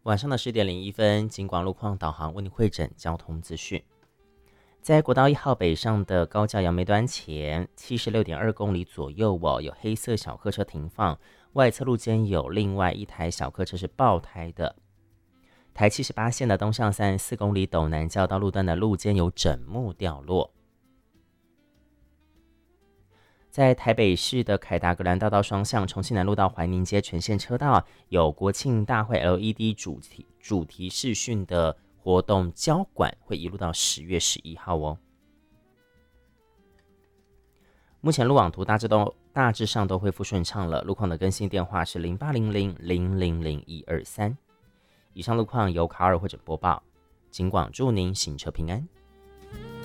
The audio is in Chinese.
晚上的10点01分，警广路况导航为您汇整交通资讯。在国道1号北上的高架杨梅端前76.2公里左右有黑色小客车停放，外侧路间有另外一台小客车是爆胎的。台78线的东向34公里斗南交道路段的路间有枕木掉落。在台北市的凯达格兰大道双向重庆南路到怀宁街全线车道有国庆大会 LED 主题视讯的活动交管，会一路到10月11号哦。目前路网图大致上都恢复顺畅了，路况的更新电话是0800000123。以上路况由卡尔会诊播报，警广祝您行车平安。